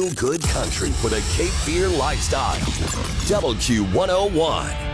feel-good country with a Cape Fear lifestyle. Double Q 101.